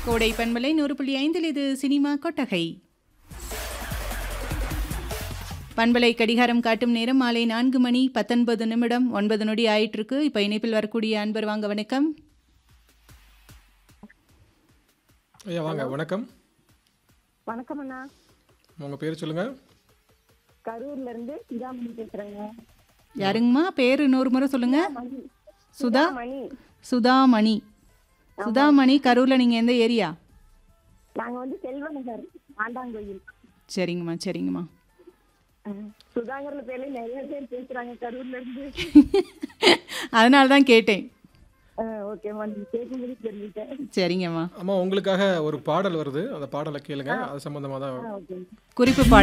கோடை பண்பலை 100.5 இது சினிமா கொட்டகை. பண்பலை கடிகாரம் காட்டும் நேரம் மாலை 4 மணி 19 நிமிடம் 9 நொடி ஆயிட்டிருக்கு. இப்போ இணைப்பில் வரக்கூடிய அன்பர் வாங்க. வணக்கம் ஐயா வாங்க. வணக்கம். வணக்கம் அண்ணா. உங்க பேர் சொல்லுங்க. கரூர்ல இருந்து சுதாமணி பேசுறேங்க. யாருங்கம்மா பேர் இன்னொரு முறை சொல்லுங்க. சுதாமணி. சுதாமணி. சுதாமணி, கரூர்ல நீங்க எந்த ஏரியா? நாங்க வந்து செல்வநகர் ஆண்டாங்கோயில். சரிங்கம்மா சரிங்கம்மா. சுதாகர்ல பேர்ல நிறைய பேர் பேசுறாங்க கரூர்ல இருந்து. அதனால தான் கேட்டேன். ஓகேம்மா, நீங்க கேட்கும்போது தெரிஞ்சுட்டேன். சரிங்கம்மா. அம்மா உங்களுக்காக ஒரு பாடல் வருது, அந்த பாடலை கேளுங்க. அது சம்பந்தமா தான் ஓகே. குறிப்பு பாடல்.